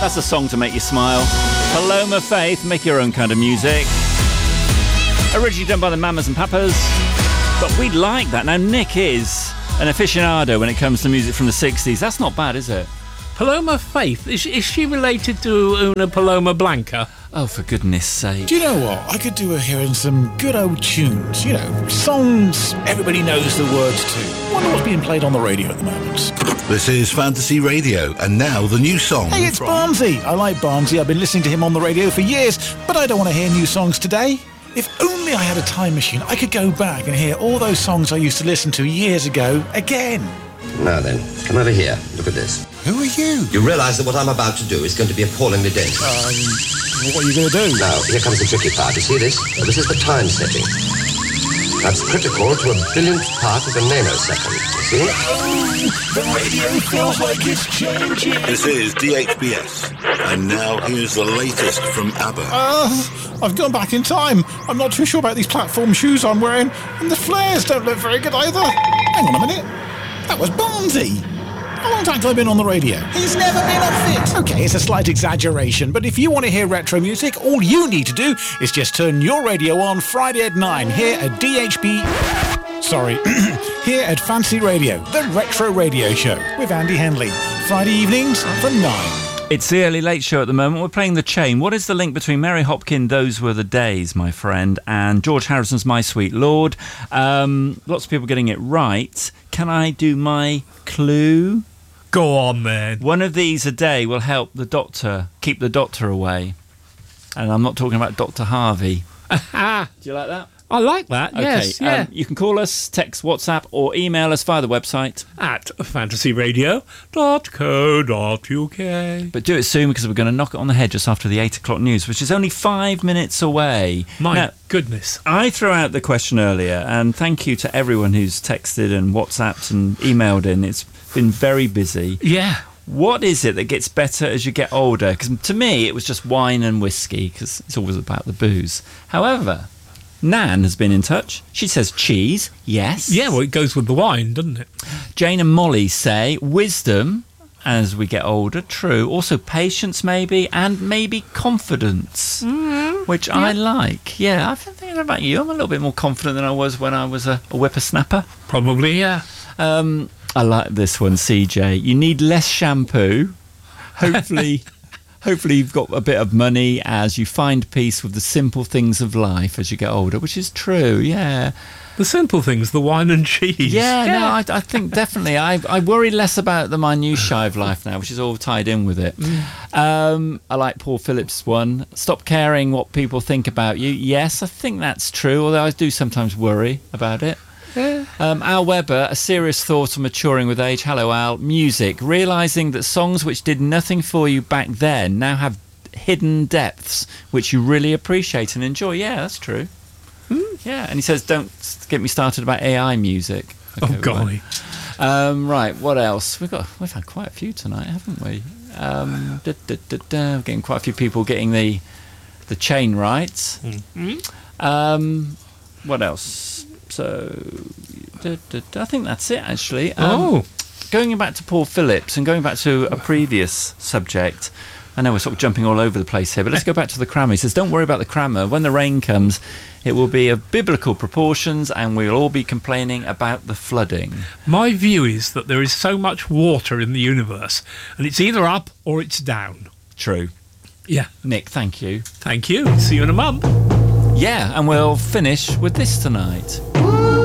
That's a song to make you smile. Paloma Faith, make your own kind of music. Originally done by the Mamas and Papas, but we'd like that. Now, Nick is an aficionado when it comes to music from the 60s. That's not bad, is it? Paloma Faith, is she related to Una Paloma Blanca? Oh, for goodness sake. Do you know what? I could do with hearing some good old tunes. You know, songs everybody knows the words to. Wonder what's being played on the radio at the moment. This is Fantasy Radio, and now the new song. Hey, it's Barnsey. I like Barnsey. I've been listening to him on the radio for years, but I don't want to hear new songs today. If only I had a time machine, I could go back and hear all those songs I used to listen to years ago again. Now then, come over here. Look at this. Who are you? You realise that what I'm about to do is going to be appallingly dangerous. What are you going to do? Now, here comes the tricky part. You see this? Well, this is the time setting. That's critical to a billionth part of a nanosecond. You see? The radio feels like it's changing. This is DHBS, and now here's the latest from ABBA. I've gone back in time. I'm not too sure about these platform shoes I'm wearing, and the flares don't look very good either. Hang on a minute. That was Barnsey. How long have I been on the radio? He's never been on Fit. Okay, it's a slight exaggeration, but if you want to hear retro music, all you need to do is just turn your radio on Friday at 9 here at here at Fancy Radio, the Retro Radio Show with Andy Henley. Friday evenings from 9. It's the Early Late Show at the moment. We're playing The Chain. What is the link between Mary Hopkin, Those Were the Days, my friend, and George Harrison's My Sweet Lord? Lots of people getting it right. Can I do my clue? Go on, then. One of these a day will help the doctor, keep the doctor away. And I'm not talking about Dr. Harvey. Do you like that? I like that, Okay, yes, yeah. You can call us, text, WhatsApp, or email us via the website. At fantasyradio.co.uk. But do it soon, because we're going to knock it on the head just after the 8 o'clock news, which is only 5 minutes away. My goodness. I threw out the question earlier, and thank you to everyone who's texted and WhatsApped and emailed in. It's been very busy. Yeah. What is it that gets better as you get older? Because to me, it was just wine and whiskey, because it's always about the booze. However, Nan has been in touch. She says cheese, yes. Yeah, well, it goes with the wine, doesn't it? Jane and Molly say wisdom as we get older, true. Also patience, maybe, and maybe confidence, which I like. Yeah, I've been thinking about you. I'm a little bit more confident than I was when I was a whippersnapper. Probably, yeah. I like this one, CJ. You need less shampoo. Hopefully... Hopefully you've got a bit of money as you find peace with the simple things of life as you get older, which is true, yeah. The simple things, the wine and cheese. Yeah. No, I think definitely. I worry less about the minutiae of life now, which is all tied in with it. I like Paul Phillips' one. Stop caring what people think about you. Yes, I think that's true, although I do sometimes worry about it. Yeah. Al Weber, a serious thought on maturing with age. Hello, Al. Music. Realising that songs which did nothing for you back then now have hidden depths which you really appreciate and enjoy. Yeah, that's true. Yeah, and he says, don't get me started about AI music. Okay, oh, golly. Right, what else? We've had quite a few tonight, haven't we? We're getting quite a few people getting the chain right. What else? So, I think that's it, actually. Going back to Paul Phillips and going back to a previous subject, I know we're sort of jumping all over the place here, but let's go back to the crammer. He says, don't worry about the crammer. When the rain comes, it will be of biblical proportions and we'll all be complaining about the flooding. My view is that there is so much water in the universe, and it's either up or it's down. True. Yeah. Nick, thank you. Thank you. See you in a month. Yeah, and we'll finish with this tonight.